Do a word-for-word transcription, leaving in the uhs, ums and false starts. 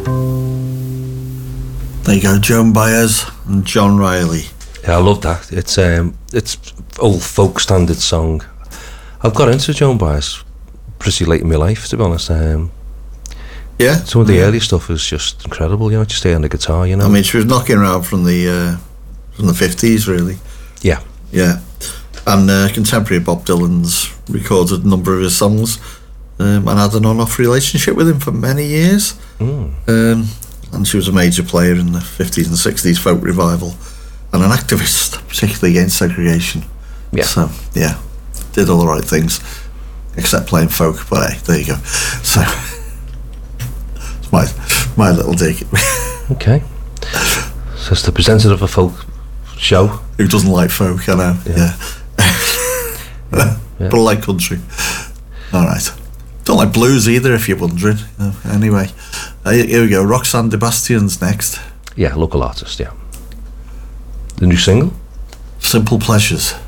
There you go, Joan Baez and John Riley. Yeah, I love that. It's um, it's old folk standard song. I've got into Joan Baez pretty late in my life, to be honest. Um, yeah, some of the yeah. early stuff is just incredible. You know, just stay on the guitar. You know, I mean, she was knocking around from the uh, from the fifties, really. Yeah, yeah. And uh, contemporary Bob Dylan's recorded a number of his songs, um, and had an on-off relationship with him for many years. Mm. Um, and she was a major player in the fifties and sixties folk revival, and an activist, particularly against segregation. Yeah. So, yeah, did all the right things, except playing folk, but hey, there you go. So, it's my, my little dig. Okay. So it's the presenter of a folk show. Who doesn't like folk, I know, yeah. yeah. yeah, yeah. But I like country. All right. Don't like blues either, if you're wondering. Uh, anyway, uh, here we go. Roxanne Sebastian's next. Yeah, local artist, yeah. The new single? Simple Pleasures.